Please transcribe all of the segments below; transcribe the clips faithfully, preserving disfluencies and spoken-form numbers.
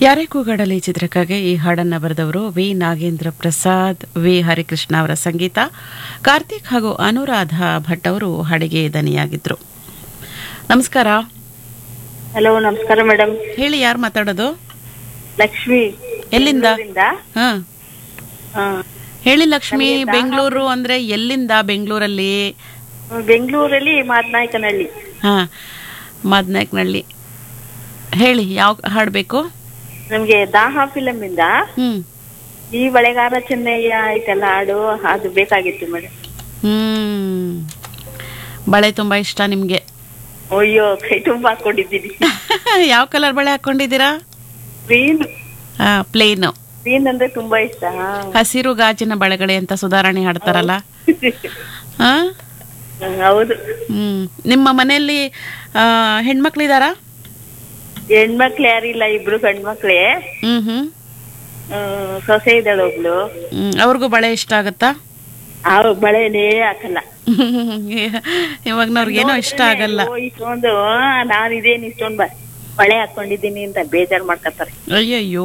ಯಾರೇ ಕೂಗಾಡಲಿ ಚಿತ್ರಕ್ಕಾಗಿ ಈ ಹಾಡನ್ನು ಬರೆದವರು ವಿ ನಾಗೇಂದ್ರ ಪ್ರಸಾದ್, ವಿ ಹರಿಕೃಷ್ಣ ಅವರ ಸಂಗೀತ. ಕಾರ್ತಿಕ್ ಹಾಗೂ ಅನುರಾಧ ಭಟ್ ಅವರು ಹಾಡಿಗೆ ದನಿಯಾಗಿದ್ರು. ನಮಸ್ಕಾರ. ಹಲೋ, ನಮಸ್ಕಾರ ಮೇಡಮ್. ಹೇಳಿ, ಯಾರು ಮಾತಾಡೋದು? ಲಕ್ಷ್ಮಿ. ಎಲ್ಲಿಂದ? ಹಾ, ಹಾ. ಹೇಳಿ ಲಕ್ಷ್ಮಿ. ಬೆಂಗಳೂರು ಅಂದ್ರೆ ಎಲ್ಲಿಂದ? ಬೆಂಗಳೂರಲ್ಲಿ ಬೆಂಗಳೂರಲ್ಲಿ ಮಾದನಾಯಕನಹಳ್ಳಿ. ಹಾ, ಮಾದನಾಯಕನಹಳ್ಳಿ. ಹೇಳಿ, ಯಾವ ಹಾಡ್ಬೇಕು? ನಮ್ಗೆ ದಾಹ ಫಿಲಮ್ ಇಂದ ಹ್ಮ್ ಈ ಬಳೆಗಾರ ಚೆನ್ನಯ್ಯ ಐತಲ್ಲ ಹಾಡು, ಅದು ಬೇಕಾಗಿತ್ತು ಮೇಡಮ್. ಹ್ಮ್ ಬಳೆ ತುಂಬಾ ಇಷ್ಟ ನಿಮ್ಗೆ? ಅಯ್ಯೋ, ಕೈ ತುಂಬಾ ಹಾಕೊಂಡಿದ್ದೀನಿ. ಯಾವ ಕಲರ್ ಬಳೆ ಹಾಕೊಂಡಿದ್ದೀರಾ? ಗ್ರೀನ್. ಪ್ಲೇನ್. ಗ್ರೀನ್ ಅಂದ್ರೆ ತುಂಬಾ ಇಷ್ಟ. ಹಸಿರು ಗಾಜಿನ ಬಳೆಗಳೆ ಅಂತ ಸುಧಾರಣೆ ಹಾಡ್ತಾರಲ್ಲ. ಹಾ, ಹೌದು. ಹ್ಮ್ ನಿಮ್ಮ ಮನೆಯಲ್ಲಿ ಹೆಣ್ಮಕ್ಳಿದಾರಾ? ಹೆಣ್ಮಕ್ಳು ಯಾರಿಲ್ಲ, ಇಬ್ರು ಗಂಡ್ಮಕ್ಳೇ. ಹ್ಮ್ ಹ್ಮ್ ಹ್ಮ್, ಸೊಸೆ ಇದ್ದಾಳೆ ಒಬ್ಳು. ಹ್ಮ್ ಅವ್ರಿಗೂ ಬಳೆ ಇಷ್ಟ ಆಗತ್ತಾ? ಅವ್ರ ಬಳೆನೇ ಹಾಕಲ್ಲ. ಇವಾಗ್ನವ್ರಿಗೇನೋ ಇಷ್ಟ ಆಗಲ್ಲ. ಇಷ್ಟೊಂದು ನಾನು ಇದೇನು ಇಷ್ಟೊಂದು ಬ ಬಳೆ ಹಾಕೊಂಡಿದ್ದೀನಿ ಅಂತ ಬೇಜಾರ್ ಮಾಡ್ಕೊತಾರೆ. ಅಯ್ಯಯ್ಯೋ,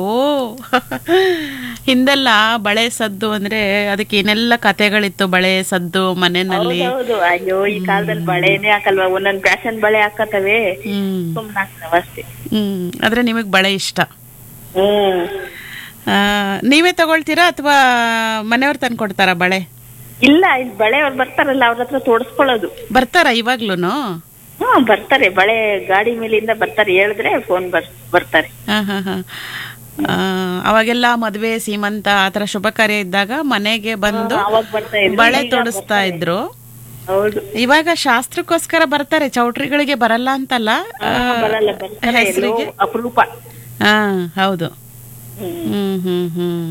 ಹಿಂದೆಲ್ಲ ಬಳೆ ಸದ್ದು ಅಂದ್ರೆ ಅದಕ್ಕೆ ಏನೆಲ್ಲ ಕತೆಗಳಿತ್ತು. ಬಳೆ ಸದ್ದು ಮನೆಯಲ್ಲಿ. ಹೌದು. ಅಯ್ಯೋ, ಈ ಕಾಲದಲ್ಲಿ ಬಳೆನೇ ಹಾಕಲ್ವಾ, ಒಂದೊಂದ್ ಫ್ಯಾಷನ್ ಬಳೆ ಹಾಕತ್ತವೆ, ಸುಮ್ನೆ ಹಾಕ್ತಾವ ಅಷ್ಟೇ. ಹ್ಮ್ ಆದ್ರೆ ನಿಮಗ್ ಬಳೆ ಇಷ್ಟ. ಹ್ಮ್ ನೀವೇ ತಗೊಳ್ತೀರಾ ಅಥವಾ ಮನೆಯವ್ರು ತಂದ್ಕೊಡ್ತಾರ ಬಳೆ? ಇಲ್ಲ, ಇಲ್ಲಿ ಬಳೆ ಅವ್ರು ಬರ್ತಾರಲ್ಲ, ಅವ್ರ ಹತ್ರ ತೋಡ್ಸ್ಕೊಳ್ಳೋದು. ಬರ್ತಾರ ಇವಾಗ್ಲೂನು? ಹ್ಮ್, ಬರ್ತಾರೆ. ಬಳೆ ಗಾಡಿ ಮೇಲಿಂದ ಬರ್ತಾರೆ, ಹೇಳಿದ್ರೆ ಫೋನ್ ಬರ್ ಬರ್ತಾರೆ. ಹಾ ಹಾ ಹಾ ಅವಾಗೆಲ್ಲ ಮದ್ವೆ, ಸೀಮಂತ ಆತರ ಶುಭ ಕಾರ್ಯ ಇದ್ದಾಗ ಮನೆಗೆ ಬಂದು ಅವಾಗ ಬರ್ತಾ ಇದ್ರು, ಬಳೆ ಈಗ ತೊಡಸ್ತಾ ಇದ್ರು. ಹೌದು. ಇವಾಗ ಶಾಸ್ತ್ರಕ್ಕೋಸ್ಕರ ಬರ್ತಾರೆ, ಚೌಟ್ರಿಗಳಿಗೆ ಬರಲ್ಲ ಅಂತಲ್ಲ, ಬರಲ್ಲ, ಬರ್ತಾರೆ, ಎಲ್ಲೋ ಅಪರೂಪ. ಹಾ ಹೌದು. ಹ್ಮ್ ಹ್ಮ್ ಹ್ಮ್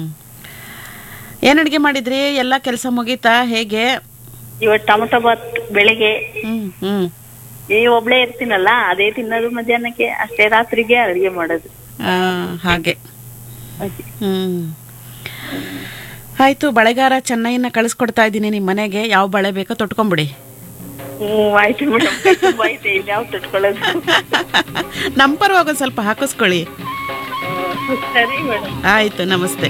ಏನ್ ಅಡ್ಗೆ ಮಾಡಿದ್ರಿ? ಎಲ್ಲಾ ಕೆಲ್ಸ ಮುಗೀತಾ? ಹೇಗೆ? ಇವತ್ತು ಟೊಮೊಟೊ ಬಾತ್ ಬೆಳಿಗ್ಗೆ. ಹ್ಮ್ ಹ್ಮ್ ಈ ಒಬ್ಳೇ ಇರ್ತೀನಲ್ಲ, ಅದೇ ತಿನ್ನೋದು ಮಧ್ಯಾಹ್ನಕ್ಕೆ, ಅಷ್ಟೇ. ರಾತ್ರಿಗೆ ಅಡಿಗೆ ಮಾಡೋದು. ಆ ಹಾಗೆ. ಹ್ಮ್ ಆಯ್ತು. ಬಳೆಗಾರ ಚೆನ್ನೈನ ಕಳಿಸ್ಕೊಡ್ತಾ ಇದ್ದೀನಿ ನಿಮ್ ಮನೆಗೆ. ಯಾವ ಬಳೆ ಬೇಕೋ ತೊಟ್ಕೊಂಬಿಡಿ. ಹ್ಮ್, ಆಯ್ತು ಮೇಡಮ್. ತುಂಬಾ ಐತೆ, ಇಲ್ಲಿ ಯಾವ ತೊಟ್ಕೊಳ್ಳೋದು. ನಮ್ಮ ಪರವಾಗಿ ಒಂದ್ ಸ್ವಲ್ಪ ಹಾಕಿಸ್ಕೊಳ್ಳಿ. ಸರಿ ಮೇಡಮ್. ಆಯ್ತು, ನಮಸ್ತೆ.